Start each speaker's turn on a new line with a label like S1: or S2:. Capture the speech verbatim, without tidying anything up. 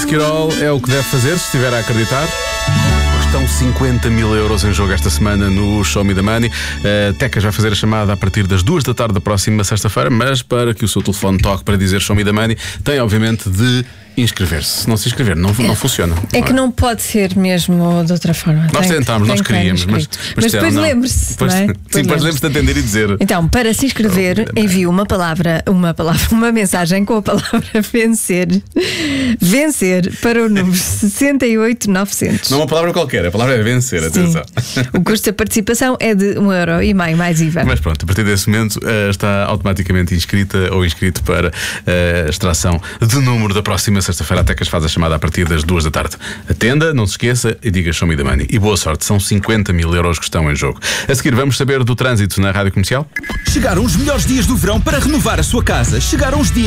S1: Risk It All é o que deve fazer se estiver a acreditar. Estão cinquenta mil euros em jogo esta semana no Show Me the Money. A Tecas vai fazer a chamada a partir das duas da tarde da próxima sexta-feira, mas para que o seu telefone toque para dizer Show Me the Money, tem obviamente de inscrever-se. Se não se inscrever, não, não funciona.
S2: É
S1: não
S2: que
S1: é?
S2: não pode ser mesmo de outra forma.
S1: Nós
S2: tem,
S1: tentámos, nós
S2: tem
S1: queríamos, mas,
S2: mas, mas depois lembre-se.
S1: Depois,
S2: não é?
S1: sim,
S2: Depois
S1: depois lembre-se de atender e dizer.
S2: Então, para se inscrever, envie uma palavra, uma palavra, uma mensagem com a palavra vencer. Vencer para o número sessenta e oito novecentos.
S1: Não é uma palavra qualquer, a palavra é vencer, atenção.
S2: O custo da participação é de um euro e meio mais I V A.
S1: Mas pronto, a partir desse momento uh, está automaticamente inscrita ou inscrito para uh, a extração de número da próxima sexta-feira. A Tecas faz a chamada a partir das duas da tarde. Atenda, não se esqueça e diga Show Me the Money. E boa sorte, são cinquenta mil euros que estão em jogo. A seguir vamos saber do trânsito na Rádio Comercial.
S3: Chegaram os melhores dias do verão para renovar a sua casa. Chegaram os dias